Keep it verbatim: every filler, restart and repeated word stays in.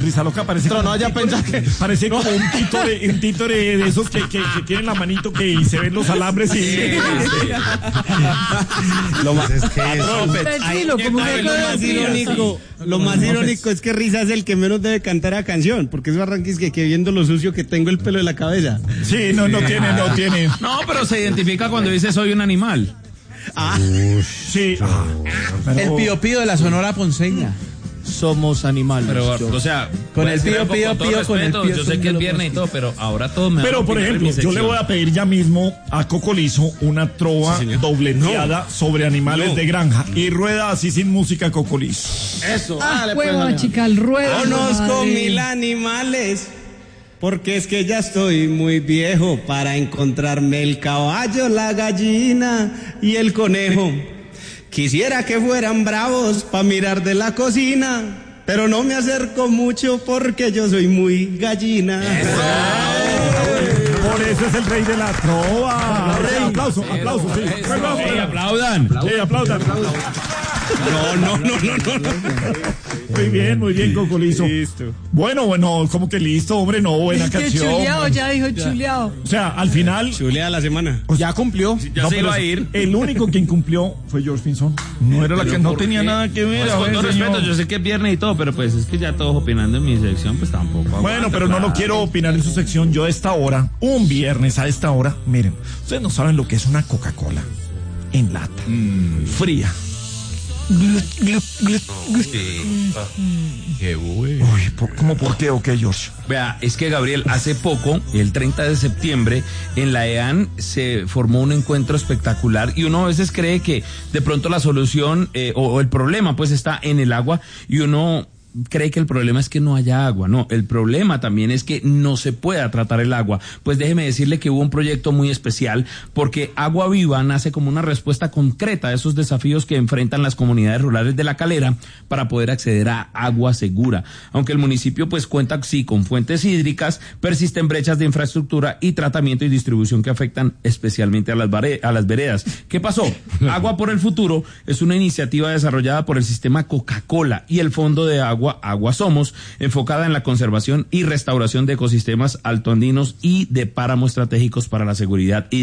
risa loca, parece no, como, no, ya pensaba que parece como un títore, un títore de esos que, que, que tienen la manito que y se ven los alambres y... Sí, sí. Lo más es que Tranquilo, como que lo más irónico, lo más irónico es que Risa es el que menos debe cantar a canción, porque es Barranquis que, que viendo lo sucio que tengo el pelo de la cabeza. Sí, no, no tiene, no tiene. No, pero se identifica cuando dice soy un animal. Ah, Sí. Ah, pero- El pío pío de la Sonora Ponceña. Somos animales. Pero, yo. o sea, Con puede el ser pío, algo pío, con todo pío, con el respeto, pío yo sé son que es de viernes y los todo, pero ahora todo me Pero, por ejemplo, yo le voy a pedir ya mismo a Coco Lizo una trova dobleteada sobre animales No. de granja. Y rueda así sin música, Coco Lizo. eso. Ah, Dale, pues, juego, doña. chica, el ruedo. Conozco madre. mil animales, porque es que ya estoy muy viejo para encontrarme el caballo, la gallina y el conejo. Quisiera que fueran bravos para mirar de la cocina, pero no me acerco mucho porque yo soy muy gallina. Por eso es el rey de la trova. Sí, aplauso, aplauso, sí. Aplauso, Sí, aplaudan. Sí, aplaudan. No, no, no, no, no. no. Muy bien, muy bien, Coco Lizo. Listo. Bueno, bueno, como que listo, hombre, no, buena Es que canción. chuleado, ya dijo chuleado. O sea, al final, Chulea la semana. Ya cumplió. Ya no, se pero iba a ir. el único que incumplió fue George Pinzón. No era la que no ¿Por tenía qué? nada que ver. Pues, a con ver, todo señor. respeto, yo sé que es viernes y todo, pero pues es que ya todos opinando en mi sección, pues tampoco. Bueno, aguanta, pero no lo claro. quiero opinar en su sección. Yo a esta hora, un viernes a esta hora, miren, ustedes no saben lo que es una Coca-Cola en lata, fría. Qué bueno. Uy, ¿por, ¿cómo por qué o qué, George? Vea, es que Gabriel, hace poco, el treinta de septiembre, en la E A N se formó un encuentro espectacular y uno a veces cree que de pronto la solución eh, o, o el problema pues está en el agua y uno cree que el problema es que no haya agua. No, el problema también es que no se pueda tratar el agua. Pues déjeme decirle que hubo un proyecto muy especial porque Agua Viva nace como una respuesta concreta a esos desafíos que enfrentan las comunidades rurales de La Calera para poder acceder a agua segura. Aunque el municipio pues cuenta sí con fuentes hídricas, persisten brechas de infraestructura y tratamiento y distribución que afectan especialmente a las, bare- a las veredas. ¿Qué pasó? Agua por el Futuro es una iniciativa desarrollada por el sistema Coca-Cola y el Fondo de Agua Agua Somos, enfocada en la conservación y restauración de ecosistemas altoandinos y de páramos estratégicos para la seguridad hídrica.